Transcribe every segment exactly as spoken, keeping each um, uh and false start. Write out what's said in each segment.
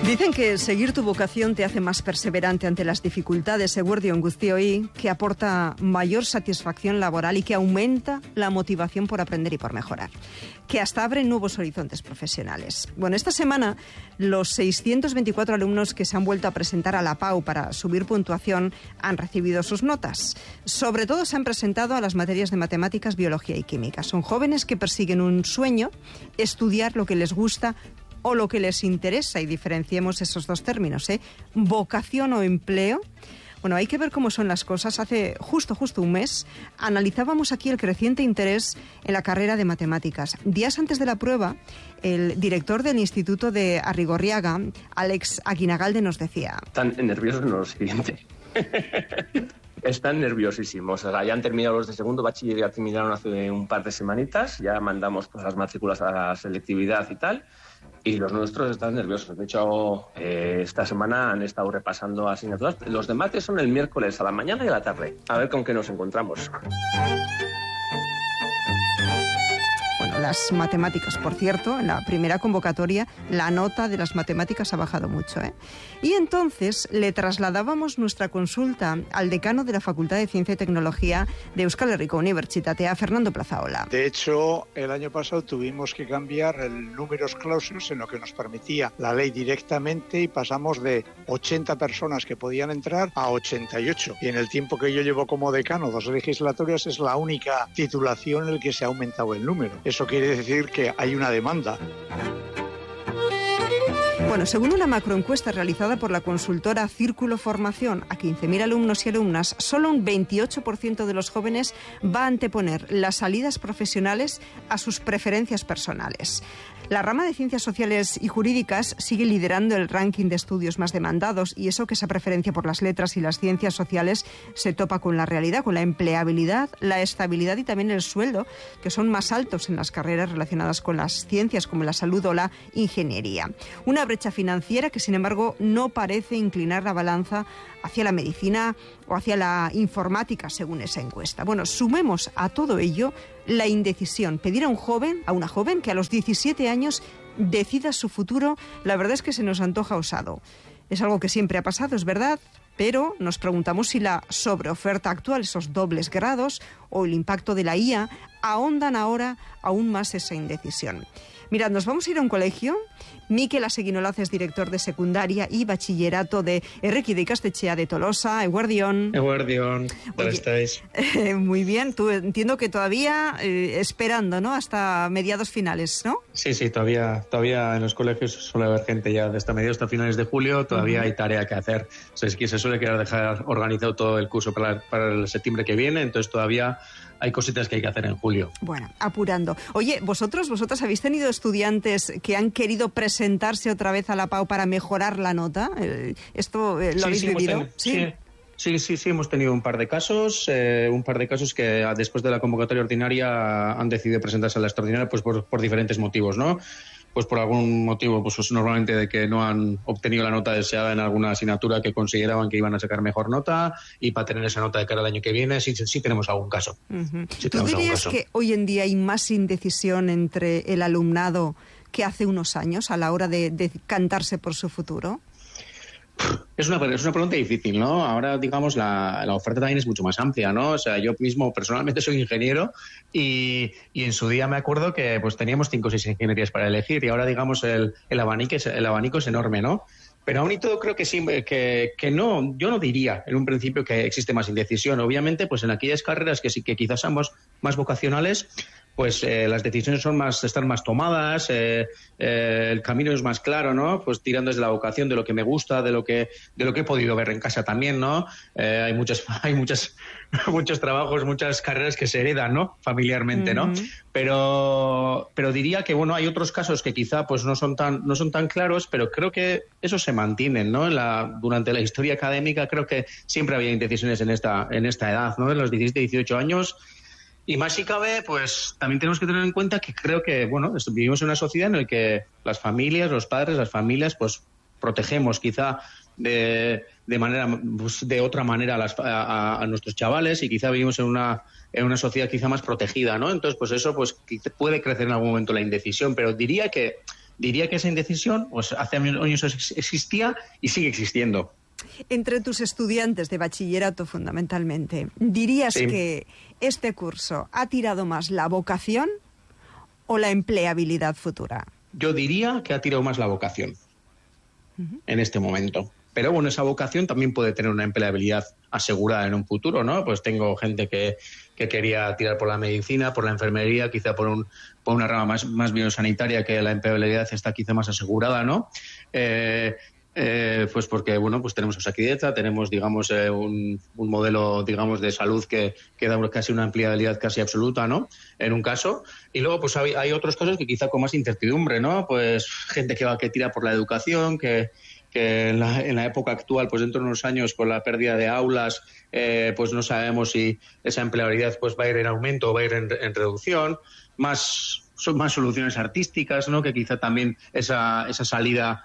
Dicen que seguir tu vocación te hace más perseverante ante las dificultades, eguerdion guztioi, que aporta mayor satisfacción laboral y que aumenta la motivación por aprender y por mejorar, que hasta abre nuevos horizontes profesionales. Bueno, esta semana los seiscientos veinticuatro alumnos que se han vuelto a presentar a la P A U para subir puntuación han recibido sus notas. Sobre todo se han presentado a las materias de matemáticas, biología y química. Son jóvenes que persiguen un sueño, estudiar lo que les gusta o lo que les interesa, y diferenciemos esos dos términos, ¿eh? Vocación o empleo. Bueno, hay que ver cómo son las cosas. Hace justo, justo un mes analizábamos aquí el creciente interés en la carrera de matemáticas. Días antes de la prueba, el director del Instituto de Arrigorriaga, Alex Aguinagalde, nos decía: Están nerviosos en lo siguiente. Están nerviosísimos. O sea, ya han terminado los de segundo bachiller, ya terminaron hace un par de semanitas. Ya mandamos pues, las matrículas a la selectividad y tal. Y los nuestros están nerviosos. De hecho, eh, esta semana han estado repasando asignaturas. Los de mates son el miércoles a la mañana y a la tarde. A ver con qué nos encontramos. Bueno, las matemáticas, por cierto, en la primera convocatoria, la nota de las matemáticas ha bajado mucho, ¿eh? Y entonces le trasladábamos nuestra consulta al decano de la Facultad de Ciencia y Tecnología de Euskal Herriko Unibertsitatea, Fernando Plazaola. De hecho, el año pasado tuvimos que cambiar el numerus clausus en lo que nos permitía la ley directamente y pasamos de ochenta personas que podían entrar a ochenta y ocho. Y en el tiempo que yo llevo como decano, dos legislaturas, es la única titulación en la que se ha aumentado el número. Eso quiere decir que hay una demanda. Bueno, según una macroencuesta realizada por la consultora Círculo Formación a quince mil alumnos y alumnas, solo un veintiocho por ciento de los jóvenes va a anteponer las salidas profesionales a sus preferencias personales. La rama de Ciencias Sociales y Jurídicas sigue liderando el ranking de estudios más demandados, y eso que esa preferencia por las letras y las ciencias sociales se topa con la realidad, con la empleabilidad, la estabilidad y también el sueldo, que son más altos en las carreras relacionadas con las ciencias como la salud o la ingeniería. Una brecha financiera que, sin embargo, no parece inclinar la balanza hacia la medicina o hacia la informática, según esa encuesta. Bueno, sumemos a todo ello la indecisión. Pedir a un joven, a una joven que a los diecisiete años decida su futuro, la verdad es que se nos antoja osado. Es algo que siempre ha pasado, es verdad, pero nos preguntamos si la sobreoferta actual, esos dobles grados o el impacto de la I A ahondan ahora aún más esa indecisión. Mirad, nos vamos a ir a un colegio. Mikel Aseguinolaz es director de secundaria y bachillerato de Erreki de Ikastetxea de Tolosa. Eguerdion. Eguerdion, ¿cómo estáis? Eh, muy bien, tú entiendo que todavía eh, esperando, ¿no? Hasta mediados finales, ¿no? Sí, sí, todavía, todavía en los colegios suele haber gente ya de hasta mediados hasta finales de julio, todavía uh-huh. hay tarea que hacer. O sea, es que se suele querer dejar organizado todo el curso para, para el septiembre que viene, entonces todavía hay cositas que hay que hacer en julio. Bueno, apurando. Oye, vosotros, vosotras habéis tenido estudiantes que han querido presentarse otra vez a la P A U para mejorar la nota. ¿Esto eh, lo sí, habéis sí, vivido? Ten- ¿Sí? sí. Sí, sí, sí, hemos tenido un par de casos, eh, un par de casos que después de la convocatoria ordinaria han decidido presentarse a la extraordinaria pues por, por diferentes motivos, ¿no? Pues por algún motivo, pues normalmente de que no han obtenido la nota deseada en alguna asignatura que consideraban que iban a sacar mejor nota, y para tener esa nota de cara al año que viene sí, sí tenemos algún caso. Uh-huh. Sí ¿Tú dirías caso. que hoy en día hay más indecisión entre el alumnado que hace unos años a la hora de, de cantarse por su futuro? Es una, es una pregunta difícil, ¿no? Ahora, digamos, la, la oferta también es mucho más amplia, ¿no? O sea, yo mismo personalmente soy ingeniero y, y en su día me acuerdo que pues teníamos cinco o seis ingenierías para elegir, y ahora, digamos, el, el, abanico, es, el abanico es enorme, ¿no? Pero aún y todo creo que sí, que, que no, yo no diría en un principio que existe más indecisión. Obviamente, pues en aquellas carreras que sí que quizás seamos más vocacionales, pues eh, las decisiones son más, están más tomadas, eh, eh, el camino es más claro, ¿no? Pues tirando desde la vocación, de lo que me gusta, de lo que, de lo que he podido ver en casa también, ¿no? Eh, hay muchas, hay muchas, muchos trabajos, muchas carreras que se heredan, ¿no? Familiarmente, ¿no? Uh-huh. Pero, pero diría que, bueno, hay otros casos que quizá pues no son tan, no son tan claros, pero creo que esos se mantienen, ¿no? En la, durante la historia académica creo que siempre había indecisiones en esta, en esta edad, ¿no? En los diecisiete, dieciocho años. Y más si cabe, pues también tenemos que tener en cuenta que creo que, bueno, vivimos en una sociedad en la que las familias, los padres, las familias, pues protegemos quizá de, de manera, pues, de otra manera a, las, a, a nuestros chavales, y quizá vivimos en una, en una sociedad quizá más protegida, ¿no? Entonces, pues eso pues puede crecer en algún momento la indecisión, pero diría que diría que esa indecisión pues hace años existía y sigue existiendo. Entre tus estudiantes de bachillerato, fundamentalmente, ¿dirías sí. que este curso ha tirado más la vocación o la empleabilidad futura? Yo diría que ha tirado más la vocación uh-huh. en este momento. Pero bueno, esa vocación también puede tener una empleabilidad asegurada en un futuro, ¿no? Pues tengo gente que, que quería tirar por la medicina, por la enfermería, quizá por, un, por una rama más, más biosanitaria, que la empleabilidad está quizá más asegurada, ¿no? Eh, eh, pues porque, bueno, pues tenemos Osakidetza, tenemos, digamos, eh, un, un modelo, digamos, de salud que, que da casi una empleabilidad casi absoluta, ¿no? En un caso. Y luego, pues hay, hay otros casos que quizá con más incertidumbre, ¿no? Pues gente que va, que tira por la educación, que... que en la, en la época actual, pues dentro de unos años, con la pérdida de aulas, eh, pues no sabemos si esa empleabilidad pues va a ir en aumento o va a ir en, en reducción. Más, son más soluciones artísticas, ¿no? Que quizá también esa, esa salida,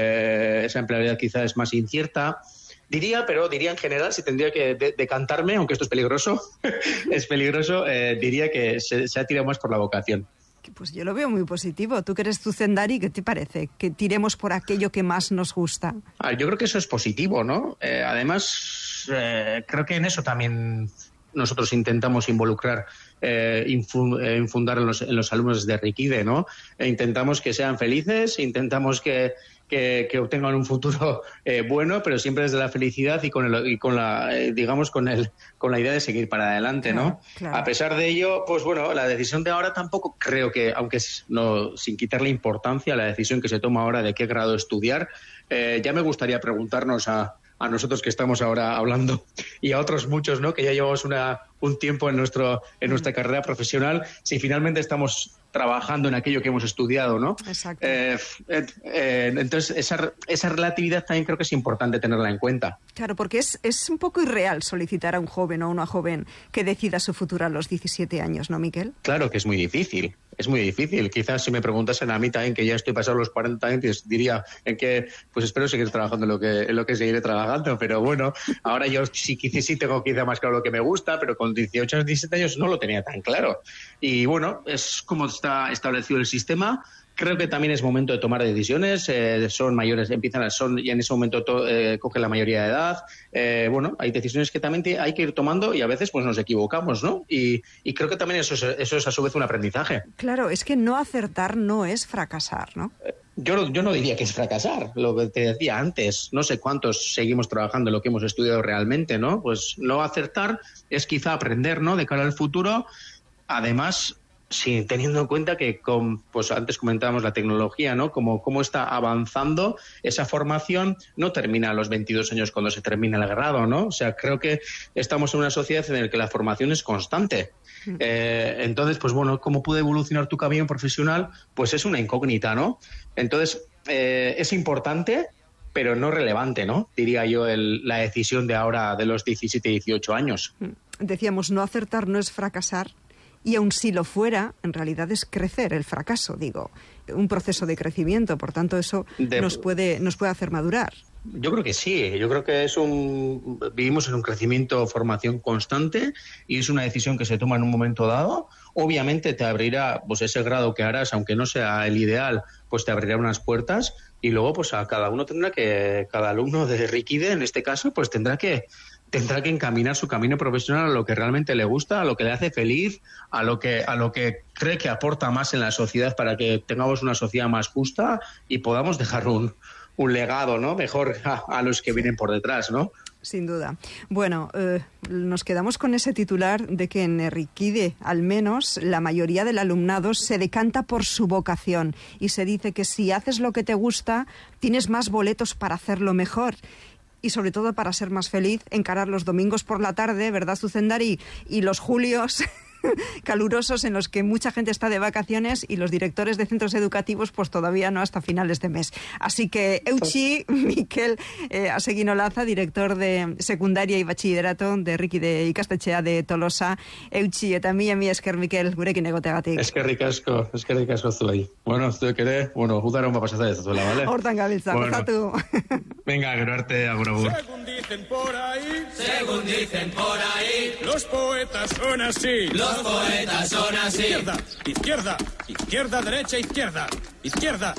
eh, esa empleabilidad quizá es más incierta. Diría, pero diría en general, si tendría que de- decantarme, aunque esto es peligroso, es peligroso, eh, diría que se, se ha tirado más por la vocación. Pues yo lo veo muy positivo. Tú que eres Zuzendari, ¿qué te parece? Que tiremos por aquello que más nos gusta. Ah, yo creo que eso es positivo, ¿no? Eh, además, eh, creo que en eso también nosotros intentamos involucrar, eh, infu- eh, infundar en los, en los alumnos de Rikide, ¿no? E intentamos que sean felices, intentamos que, que, que obtengan un futuro eh, bueno, pero siempre desde la felicidad y con el, y con la, eh, digamos, con el, con la idea de seguir para adelante, ¿no? Claro, claro. A pesar de ello, pues bueno, la decisión de ahora tampoco creo que, aunque no, sin quitarle importancia a la decisión que se toma ahora de qué grado estudiar, eh, ya me gustaría preguntarnos a a nosotros que estamos ahora hablando y a otros muchos, ¿no? Que ya llevamos una, un tiempo en nuestro en nuestra carrera profesional, si finalmente estamos trabajando en aquello que hemos estudiado, ¿no? Exacto. Eh, eh, eh, entonces, esa, esa relatividad también creo que es importante tenerla en cuenta. Claro, porque es, es un poco irreal solicitar a un joven o a una joven que decida su futuro a los diecisiete años, ¿no, Miquel? Claro que es muy difícil, es muy difícil. Quizás si me preguntasen a mí también, que ya estoy pasado los cuarenta años, diría en que, pues espero seguir trabajando en lo que, en lo que seguiré trabajando, pero bueno, ahora yo sí, quizás sí tengo quizá más claro lo que me gusta, pero con dieciocho, diecisiete años no lo tenía tan claro. Y bueno, es como está establecido el sistema. Creo que también es momento de tomar decisiones. Eh, son mayores, empiezan a, son y en ese momento to, eh, cogen la mayoría de edad. Eh, bueno, hay decisiones que también te, hay que ir tomando y a veces pues nos equivocamos, ¿no? Y, y creo que también eso es, eso es a su vez un aprendizaje. Claro, es que no acertar no es fracasar, ¿no? Yo, yo no diría que es fracasar, lo que te decía antes. No sé cuántos seguimos trabajando en lo que hemos estudiado realmente, ¿no? Pues no acertar es quizá aprender, ¿no? De cara al futuro. Además, sí, teniendo en cuenta que, con, pues antes comentábamos la tecnología, ¿no? Como cómo está avanzando esa formación, no termina a los veintidós años cuando se termina el grado, ¿no? O sea, creo que estamos en una sociedad en la que la formación es constante. Eh, entonces, pues bueno, ¿cómo puede evolucionar tu camino profesional? Pues es una incógnita, ¿no? Entonces, eh, es importante, pero no relevante, ¿no? Diría yo, el, la decisión de ahora de los diecisiete, dieciocho años. Decíamos, no acertar no es fracasar. Y aun si lo fuera, en realidad es crecer el fracaso, digo, un proceso de crecimiento, por tanto eso de... nos puede nos puede hacer madurar. Yo creo que sí, yo creo que es un vivimos en un crecimiento, formación constante y es una decisión que se toma en un momento dado. Obviamente te abrirá, pues ese grado que harás, aunque no sea el ideal, pues te abrirá unas puertas y luego pues a cada uno tendrá que, cada alumno de Rikide en este caso, pues tendrá que tendrá que encaminar su camino profesional a lo que realmente le gusta, a lo que le hace feliz, a lo que a lo que cree que aporta más en la sociedad para que tengamos una sociedad más justa y podamos dejar un, un legado, ¿no? Mejor a, a los que vienen por detrás, ¿no? Sin duda. Bueno, eh, nos quedamos con ese titular de que en Rikide, al menos, la mayoría del alumnado se decanta por su vocación y se dice que si haces lo que te gusta, tienes más boletos para hacerlo mejor. Y sobre todo para ser más feliz, encarar los domingos por la tarde, ¿verdad, Zuzendari? Y los julios calurosos en los que mucha gente está de vacaciones y los directores de centros educativos pues todavía no hasta finales de mes. Así que Eutsi, Miquel eh, Aseguinolaza, director de secundaria y bachillerato de Rikide Ikastetxea de Tolosa. Eutsi, eta mila mila esker, Miquel, gurekin egoteagatik. Eskerrik asko, eskerrik asko zuei. Bueno, zuek ere, bueno, udaron va pasar ez zuela, ¿vale? Hortan gabiltza, bueno. gozatu. Venga, gero arte, agur agur. Según dicen por ahí, según dicen por ahí, los poetas son así. Los poetas son así. Izquierda, izquierda, izquierda, derecha, izquierda, izquierda,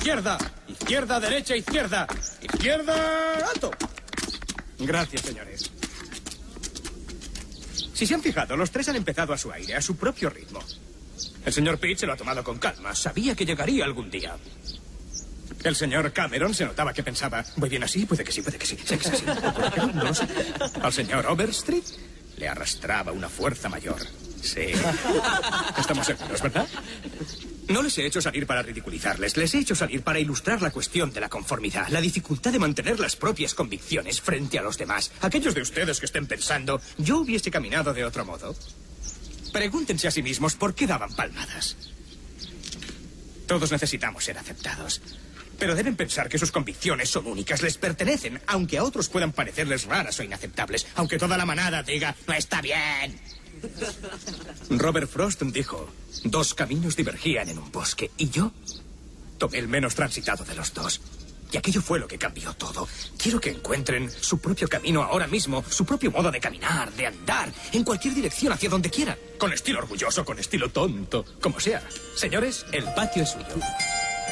izquierda, izquierda, derecha, izquierda, izquierda, alto. Gracias, señores. Si se han fijado, los tres han empezado a su aire, a su propio ritmo. El señor Pitt se lo ha tomado con calma. Sabía que llegaría algún día. El señor Cameron se notaba que pensaba, voy bien así, puede que sí, puede que sí. Sé que es así. No lo sé. Al señor Overstreet le arrastraba una fuerza mayor. Sí. Estamos seguros, ¿verdad? No les he hecho salir para ridiculizarles. Les he hecho salir para ilustrar la cuestión de la conformidad, la dificultad de mantener las propias convicciones frente a los demás. Aquellos de ustedes que estén pensando, yo hubiese caminado de otro modo. Pregúntense a sí mismos por qué daban palmadas. Todos necesitamos ser aceptados. Pero deben pensar que sus convicciones son únicas, les pertenecen, aunque a otros puedan parecerles raras o inaceptables, aunque toda la manada diga, no está bien. Robert Frost dijo, dos caminos divergían en un bosque, y yo tomé el menos transitado de los dos. Y aquello fue lo que cambió todo. Quiero que encuentren su propio camino ahora mismo, su propio modo de caminar, de andar, en cualquier dirección, hacia donde quieran. Con estilo orgulloso, con estilo tonto, como sea. Señores, el patio es suyo.